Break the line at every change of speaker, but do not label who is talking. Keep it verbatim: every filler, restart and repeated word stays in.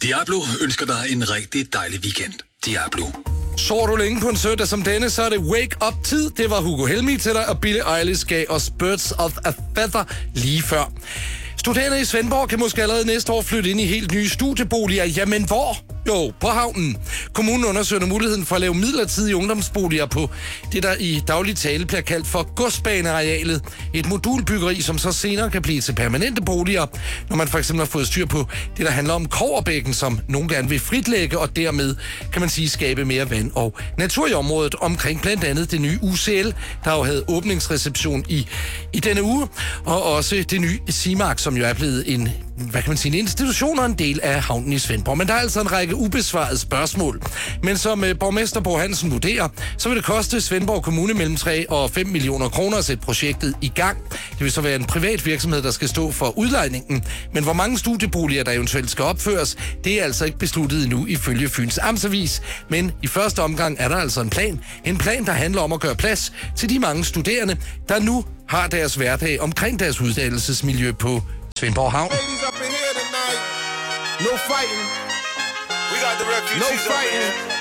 Diablo ønsker dig en rigtig dejlig weekend. Diablo.
Så du længe på en søndag som denne, så er det Wake Up-tid. Det var Hugo Helmig til dig, og Billie Eilish gav os Birds of a Feather lige før. Studerende i Svendborg kan måske allerede næste år flytte ind i helt nye studieboliger. Jamen hvor? Jo, på havnen. Kommunen undersøger muligheden for at lave midlertidige ungdomsboliger på det, der i daglig tale bliver kaldt for godsbanearealet. Et modulbyggeri, som så senere kan blive til permanente boliger, når man for eksempel har fået styr på det, der handler om Kobberbækken, som nogen gerne vil fritlægge, og dermed, kan man sige, skabe mere vand og natur i området omkring blandt andet det nye U C L, der jo havde åbningsreception i, i denne uge, og også det nye Simark, som jo er blevet en, hvad kan man sige, en institution og en del af havnen i Svendborg. Men der er altså en række ubesvarede spørgsmål. Men som uh, borgmester Bo Hansen vurderer, så vil det koste Svendborg Kommune mellem tre og fem millioner kroner at sætte projektet i gang. Det vil så være en privat virksomhed, der skal stå for udlejningen. Men hvor mange studieboliger, der eventuelt skal opføres, det er altså ikke besluttet endnu ifølge Fyns Amtsavis. Men i første omgang er der altså en plan. En plan, der handler om at gøre plads til de mange studerende, der nu har deres hverdag omkring deres uddannelsesmiljø på Svendborg Havn.
No fighting. We got the refugees no fighting.